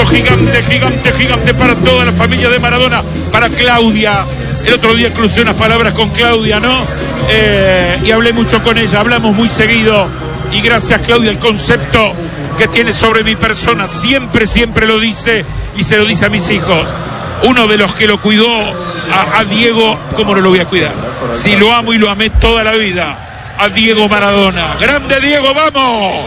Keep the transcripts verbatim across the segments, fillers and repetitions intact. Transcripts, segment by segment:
gigante, gigante, gigante para toda la familia de Maradona, para Claudia. El otro día crucé unas palabras con Claudia, ¿no? Eh, y hablé mucho con ella, hablamos muy seguido. Y gracias, Claudia, el concepto que tiene sobre mi persona, siempre, siempre lo dice y se lo dice a mis hijos. Uno de los que lo cuidó a, a Diego, ¿cómo no lo voy a cuidar? Si lo amo y lo amé toda la vida, a Diego Maradona. ¡Grande Diego, vamos!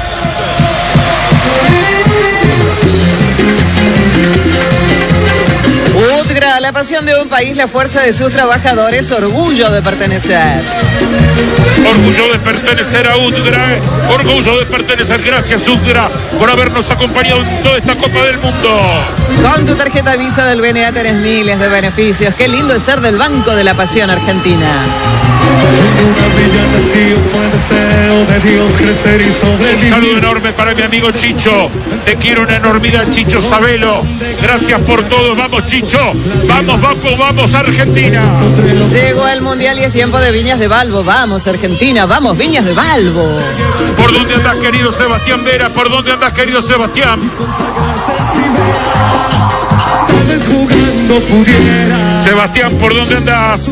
Udgra, la pasión de un país, la fuerza de sus trabajadores, orgullo de pertenecer. Orgullo de pertenecer a Udgra, orgullo de pertenecer. Gracias, Udgra, por habernos acompañado en toda esta Copa del Mundo. Con tu tarjeta Visa del B N A tenés miles de beneficios. Qué lindo es ser del Banco de la Pasión Argentina. Un saludo enorme para mi amigo Chicho. Te quiero una enormidad, Chicho Sabelo. Gracias por todo. Vamos, Chicho. Vamos, vamos, vamos, Argentina. Llegó el Mundial y es tiempo de Viñas de Balbo. Vamos, Argentina. Vamos, Viñas de Balbo. ¿Por dónde andas, querido Sebastián Vera? ¿Por dónde andas, querido Sebastián? Sebastián, ¿por dónde andas?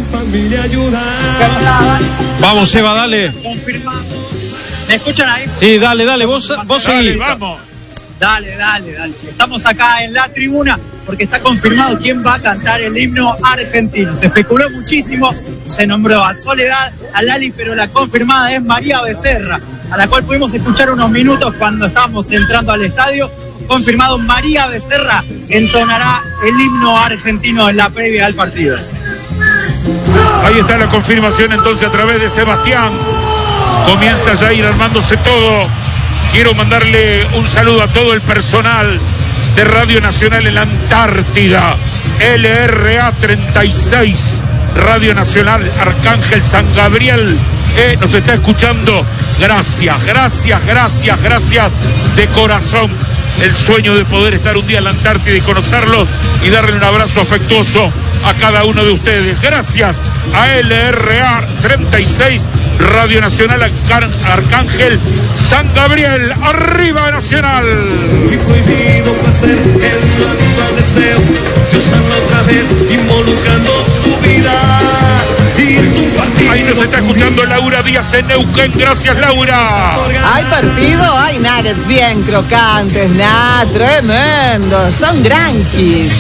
Vamos, Seba, dale. ¿Me escuchan ahí? Sí, dale, dale, vos, vos seguís. Vamos. Dale, dale, dale. Estamos acá en la tribuna porque está confirmado quién va a cantar el himno argentino. Se especuló muchísimo, se nombró a Soledad, a Lali, pero la confirmada es María Becerra, a la cual pudimos escuchar unos minutos cuando estábamos entrando al estadio. Confirmado, María Becerra entonará el himno argentino en la previa al partido. Ahí está la confirmación entonces a través de Sebastián. Comienza ya a ir armándose todo. Quiero mandarle un saludo a todo el personal de Radio Nacional en la Antártida. L R A treinta y seis, Radio Nacional Arcángel San Gabriel. Eh, nos está escuchando. Gracias, gracias, gracias, gracias de corazón. El sueño de poder estar un día en la Antártida y conocerlos y darle un abrazo afectuoso a cada uno de ustedes. Gracias a L R A treinta y seis, Radio Nacional Arcángel San Gabriel. ¡Arriba Nacional! Y prohibido placer, el suave deseo de usarla otra vez, involucrando su vida y su partido. Ahí nos está escuchando Laura Díaz en Neuquén. Gracias, Laura. ¿Hay partido? Hay nuggets bien crocantes, nah, tremendo. Son granquis.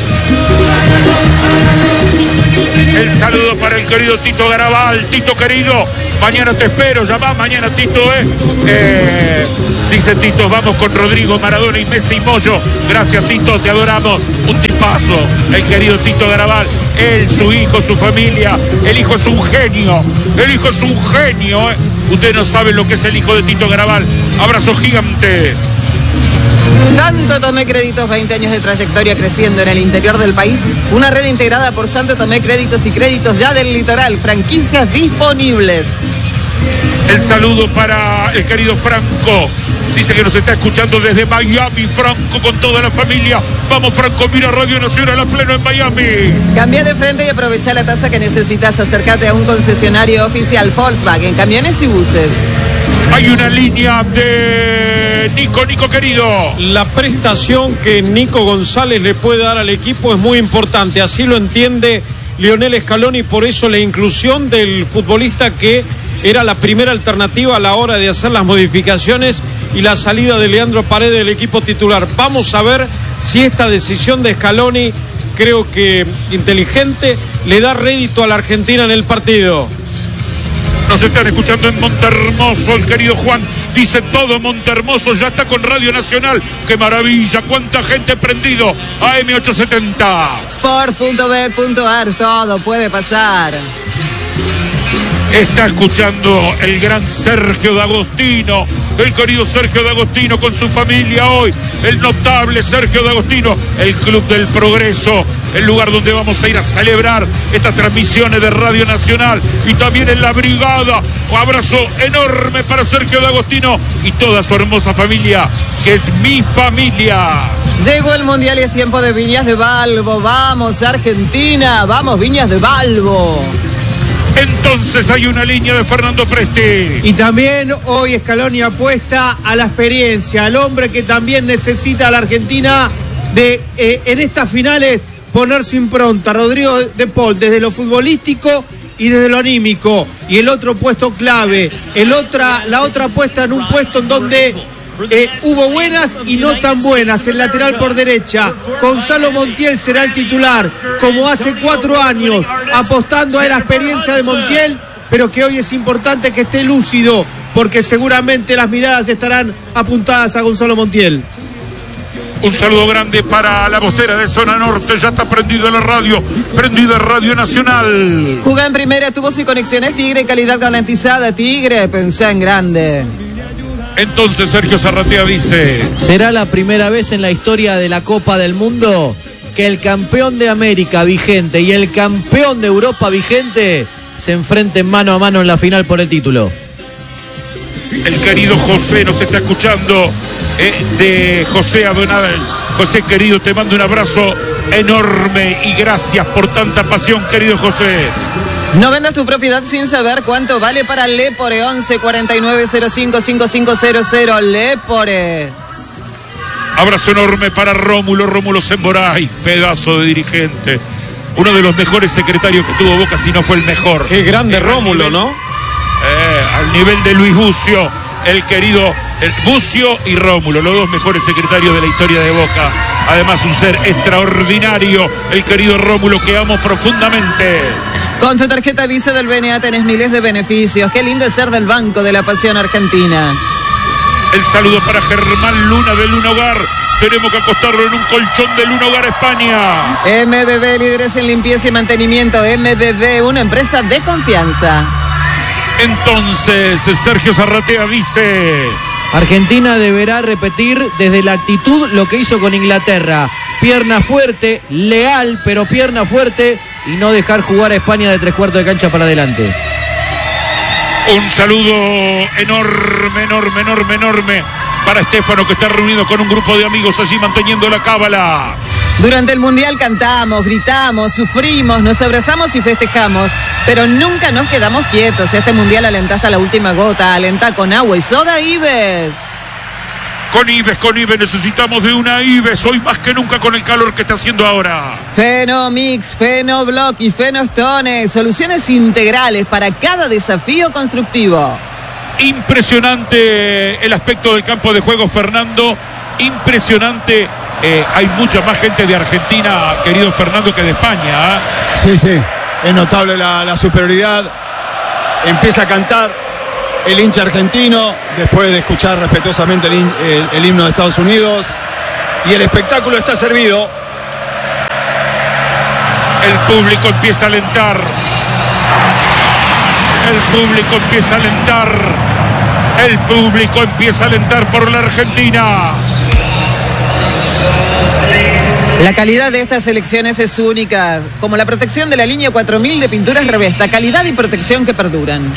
El saludo para el querido Tito Garabal. Tito querido, mañana te espero. Llamá mañana, Tito, ¿eh? eh dice Tito, vamos con Rodrigo, Maradona y Messi y Moyo. Gracias, Tito, te adoramos. Un tipazo, el querido Tito Garabal. Él, su hijo, su familia. El hijo es un genio. El hijo es un genio, ¿eh? Ustedes no saben lo que es el hijo de Tito Garabal. Abrazo gigante. Santo Tomé Créditos, veinte años de trayectoria creciendo en el interior del país. Una red integrada por Santo Tomé Créditos y Créditos ya del litoral. Franquicias disponibles. El saludo para el querido Franco. Dice que nos está escuchando desde Miami, Franco, con toda la familia. Vamos, Franco, mira Radio Nacional a pleno en Miami. Cambia de frente y aprovecha la tasa que necesitas. Acércate a un concesionario oficial Volkswagen, camiones y buses. Hay una línea de Nico, Nico querido. La prestación que Nico González le puede dar al equipo es muy importante. Así lo entiende Lionel Scaloni, por eso la inclusión del futbolista que era la primera alternativa a la hora de hacer las modificaciones y la salida de Leandro Paredes del equipo titular. Vamos a ver si esta decisión de Scaloni, creo que inteligente, le da rédito a la Argentina en el partido. Nos están escuchando en Montermoso, el querido Juan. Dice todo Montermoso, ya está con Radio Nacional. ¡Qué maravilla! ¡Cuánta gente prendido! A M ochocientos setenta. Sport punto bet punto ar, todo puede pasar. Está escuchando el gran Sergio D'Agostino, el querido Sergio D'Agostino con su familia hoy, el notable Sergio D'Agostino, el Club del Progreso, el lugar donde vamos a ir a celebrar estas transmisiones de Radio Nacional y también en la brigada. Un abrazo enorme para Sergio D'Agostino y toda su hermosa familia, que es mi familia. Llegó el Mundial y es tiempo de Viñas de Balbo. Vamos, Argentina, vamos, Viñas de Balbo. Entonces hay una línea de Fernando Presti. Y también hoy Scaloni apuesta a la experiencia, al hombre que también necesita a la Argentina de eh, en estas finales poner su impronta. Rodrigo de Paul, desde lo futbolístico y desde lo anímico. Y el otro puesto clave, el otra, la otra puesta en un puesto en donde eh, hubo buenas y no tan buenas. El lateral por derecha, Gonzalo Montiel será el titular, como hace cuatro años, apostando a la experiencia de Montiel, pero que hoy es importante que esté lúcido, porque seguramente las miradas estarán apuntadas a Gonzalo Montiel. Un saludo grande para la vocera de Zona Norte. Ya está prendido la radio, prendido el Radio Nacional. Jugá en primera, tubos y conexiones Tigre, calidad garantizada. Tigre, pensá en grande. Entonces Sergio Zarratea dice: será la primera vez en la historia de la Copa del Mundo que el campeón de América vigente y el campeón de Europa vigente se enfrenten mano a mano en la final por el título. El querido José nos está escuchando. Eh, de José Adonal. José, querido, te mando un abrazo enorme y gracias por tanta pasión, querido José. No vendas tu propiedad sin saber cuánto vale para Lepore. Once cuarenta y nueve cero cinco cinco cinco cero cero. Lepore. Abrazo enorme para Rómulo, Rómulo Semboray, pedazo de dirigente. Uno de los mejores secretarios que tuvo Boca, si no fue el mejor. Qué grande eh, Rómulo, nivel, ¿no? Eh, al nivel de Luis Bucio. El querido el Bucio y Rómulo, los dos mejores secretarios de la historia de Boca. Además, un ser extraordinario, el querido Rómulo, que amo profundamente. Con tu tarjeta Visa del B N A tenés miles de beneficios. Qué lindo es ser del Banco de la Pasión Argentina. El saludo para Germán Luna de Luna Hogar. Tenemos que acostarlo en un colchón de Luna Hogar, España. M B B, líderes en limpieza y mantenimiento. M B B, una empresa de confianza. Entonces, Sergio Zarratea dice: Argentina deberá repetir desde la actitud lo que hizo con Inglaterra. Pierna fuerte, leal, pero pierna fuerte, y no dejar jugar a España de tres cuartos de cancha para adelante. Un saludo enorme, enorme, enorme, enorme para Estefano, que está reunido con un grupo de amigos allí manteniendo la cábala. Durante el Mundial cantamos, gritamos, sufrimos, nos abrazamos y festejamos, pero nunca nos quedamos quietos. Este Mundial alenta hasta la última gota, alenta con agua y soda Ives. Con Ives, con Ives, necesitamos de una Ives, hoy más que nunca con el calor que está haciendo ahora. Fenomix, Fenoblock y Fenostone, soluciones integrales para cada desafío constructivo. Impresionante el aspecto del campo de juego, Fernando, impresionante. Eh, hay mucha más gente de Argentina, querido Fernando, que de España. ¿eh? Sí, sí, es notable la, la superioridad. Empieza a cantar el hincha argentino después de escuchar respetuosamente el, el, el himno de Estados Unidos, y el espectáculo está servido. El público empieza a alentar. El público empieza a alentar. El público empieza a alentar por la Argentina. La calidad de estas elecciones es única, como la protección de la línea cuatro mil de pinturas Revesta, calidad y protección que perduran.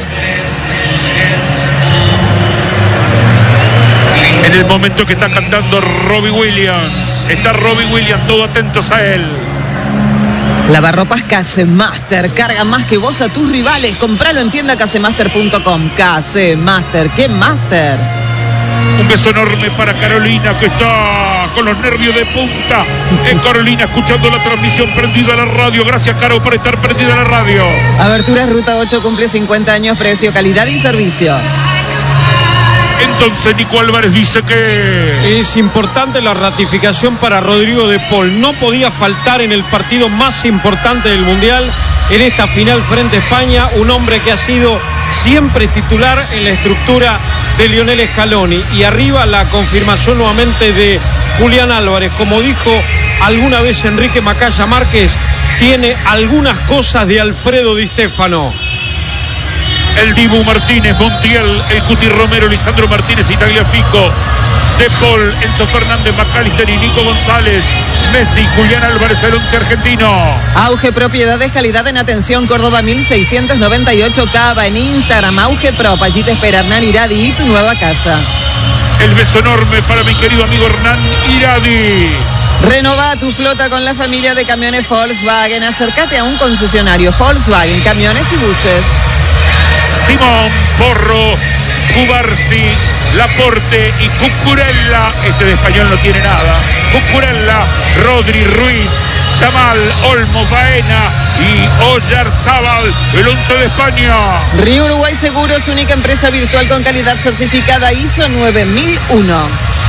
En el momento que está cantando Robbie Williams, está Robbie Williams, todos atentos a él. Lavarropas Casemaster, carga más que vos a tus rivales, compralo en tienda casemaster punto com. Casemaster, ¿qué Master? Un beso enorme para Carolina, que está con los nervios de punta. En Carolina, escuchando la transmisión, prendida a la radio. Gracias, Caro, por estar prendida a la radio. Aberturas Ruta ocho cumple cincuenta años, precio, calidad y servicio. Entonces Nico Álvarez dice que es importante la ratificación para Rodrigo de Paul. No podía faltar en el partido más importante del Mundial, en esta final frente a España, un hombre que ha sido siempre titular en la estructura de Lionel Scaloni. Y arriba la confirmación nuevamente de Julián Álvarez. Como dijo alguna vez Enrique Macaya Márquez, tiene algunas cosas de Alfredo Di Stéfano. El Dibu Martínez, Montiel, el Cuti Romero, Lisandro Martínez y Tagliafico, De Paul, Enzo Fernández, McAllister y Nico González, Messi, Julián Álvarez, el once argentino. Auge Propiedades, calidad en atención, Córdoba mil seiscientos noventa y ocho, Cava, en Instagram, Auge Pro, allí te espera Hernán Iradi y tu nueva casa. El beso enorme para mi querido amigo Hernán Iradi. Renova tu flota con la familia de camiones Volkswagen. Acércate a un concesionario Volkswagen, camiones y buses. Simón Porro, Cubarsi, Laporte y Cucurella. Este de español no tiene nada. Cucurella, Rodri, Ruiz, Yamal, Olmo, Baena y Oyarzábal, el once de España. Río Uruguay Seguros, única empresa virtual con calidad certificada I S O nueve mil uno.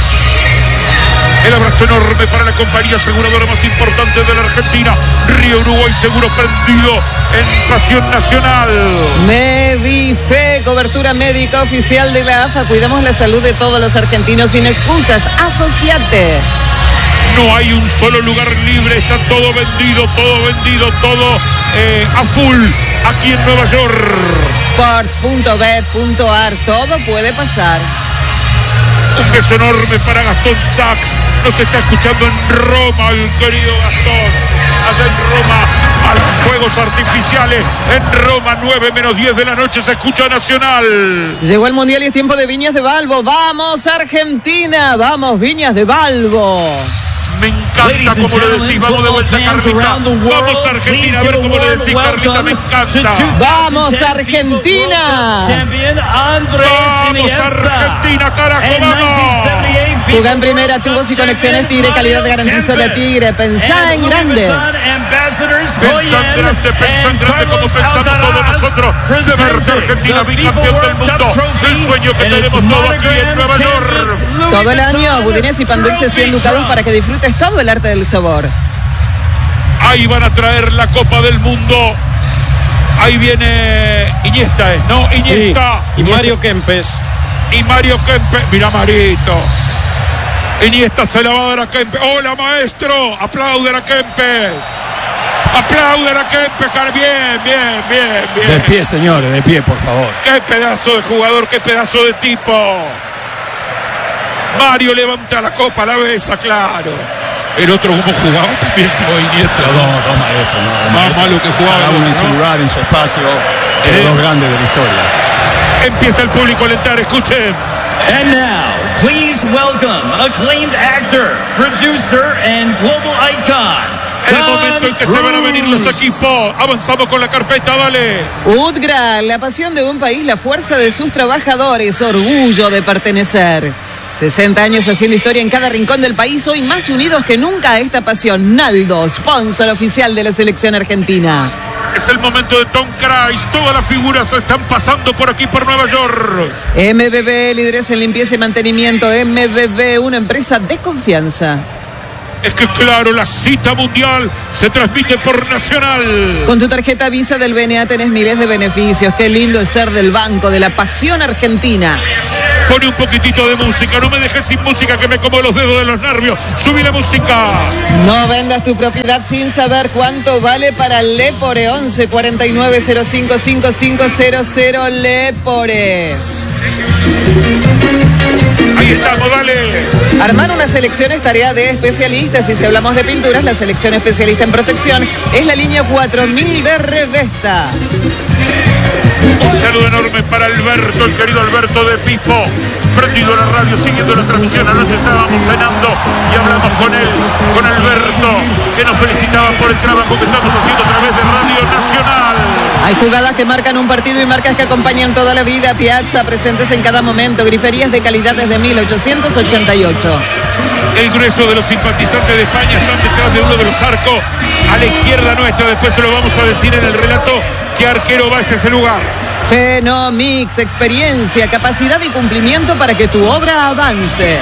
El abrazo enorme para la compañía aseguradora más importante de la Argentina, Río Uruguay Seguro, prendido en pasión nacional. Medife, cobertura médica oficial de la A F A. Cuidamos la salud de todos los argentinos sin excusas. Asociate. No hay un solo lugar libre, está todo vendido, todo vendido, todo eh, a full aquí en Nueva York. sports punto bet punto a r, todo puede pasar. Un beso enorme para Gastón Sachs. Nos está escuchando en Roma, el querido Gastón. Allá en Roma, a los fuegos artificiales. En Roma, nueve menos diez de la noche, se escucha Nacional. Llegó el Mundial y es tiempo de Viñas de Balbo. ¡Vamos, Argentina! ¡Vamos, Viñas de Balbo! Me encanta como le decís, vamos de vuelta, Carlita. Vamos, Argentina, a ver cómo le decís, Carlita, me encanta. ¡Vamos, Argentina! ¡Vamos, Argentina, carajo, vamos! Jugá en primera, tubos y conexiones Tigre, calidad garantizada de Tigre. Pensá en grande. Pensá en grande, pensá en grande como pensamos todos nosotros. De verte Argentina bicampeón del mundo. El sueño que tenemos todos aquí en Nueva York. Todo el año, budines y pan dulce cien ducados para que disfrutes todo el arte del sabor. Ahí van a traer la Copa del Mundo. Ahí viene Iniesta, ¿no? Iniesta. Sí, y Mario Kempes. Y Mario Kempes. Mira, Marito. Iniesta se la va a dar a Kempes. Hola, maestro. Aplauden a Kempes. Aplauden a Kempes. Bien, bien, bien, bien. De pie, señores, de pie, por favor. Qué pedazo de jugador, qué pedazo de tipo. Mario levanta la copa, la besa, claro. El otro como jugaba también, no, Iniesta. Los dos, dos maestros, ¿no? Dos Más maestros. malo que jugaba. Cada uno en ¿no? su lugar, en su espacio. Los Eh. dos grandes de la historia. Empieza el público a alentar, escuchen. And now, please welcome acclaimed actor, producer, and global icon, El momento en que se van a venir los equipos. Avanzamos con la carpeta, dale. UDGRA, la pasión de un país, la fuerza de sus trabajadores, orgullo de pertenecer. sesenta años haciendo historia en cada rincón del país, hoy más unidos que nunca a esta pasión. Naldo, sponsor oficial de la selección argentina. Es el momento de Tom Cruise. Todas las figuras están pasando por aquí, por Nueva York. M B B, líderes en limpieza y mantenimiento. M B B, una empresa de confianza. Es que claro, la cita mundial se transmite por Nacional. Con tu tarjeta Visa del B N A tenés miles de beneficios. Qué lindo es ser del banco de la pasión argentina. Pone un poquitito de música, no me dejes sin música que me como los dedos de los nervios. Subí la música. No vendas tu propiedad sin saber cuánto vale para Lepore. Once cuarenta y nueve cero cinco cinco cinco cero cero Lepore. Ahí estamos, dale. Armar una selección es tarea de especialistas. Y si hablamos de pinturas, la selección especialista en protección es la línea cuatro mil de Revesta. Un saludo enorme para Alberto, el querido Alberto de Pipo. Prendido a la radio, siguiendo la transmisión. Anoche estábamos cenando y hablamos con él, con Alberto, que nos felicitaba por el trabajo que estamos haciendo a través de Radio Nacional. Hay jugadas que marcan un partido y marcas que acompañan toda la vida. Piazza, presentes en cada momento. Griferías de calidad desde mil ochocientos ochenta y ocho. El grueso de los simpatizantes de España están detrás de uno de los arcos a la izquierda nuestra. Después se lo vamos a decir en el relato qué arquero va hacia ese lugar. Fenomix, experiencia, capacidad y cumplimiento para que tu obra avance.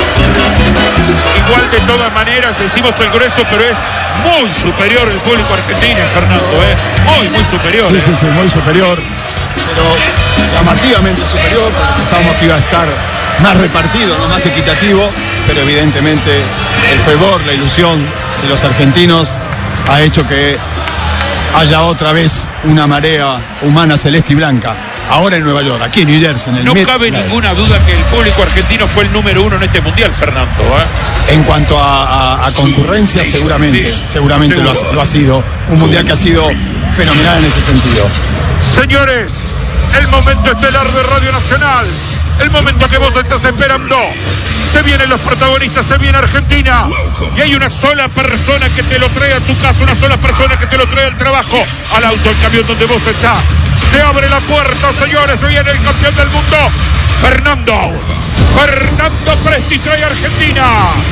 Igual de todas maneras decimos el grueso, pero es muy superior el público argentino, Fernando, ¿eh? Muy, muy superior. Sí, ¿eh? sí, sí, muy superior. Pero llamativamente superior, porque pensábamos que iba a estar más repartido, no más equitativo, pero evidentemente el fervor, la ilusión de los argentinos ha hecho que haya otra vez una marea humana celeste y blanca. Ahora en Nueva York, aquí en New Jersey, en el No Met. cabe ninguna duda que el público argentino fue el número uno en este mundial, Fernando. ¿eh? En cuanto a, a, a concurrencia, seguramente, Sí, seguramente lo ha, seguro. lo ha sido. Un mundial que ha sido fenomenal en ese sentido. Señores, el momento estelar de Radio Nacional. el momento que vos estás esperando. Se vienen los protagonistas, se viene Argentina. Y hay una sola persona que te lo trae a tu casa, una sola persona que te lo trae al trabajo, al auto, al camión donde vos estás. Se abre la puerta, señores, se viene el campeón del mundo. Fernando, Fernando Presti trae a Argentina.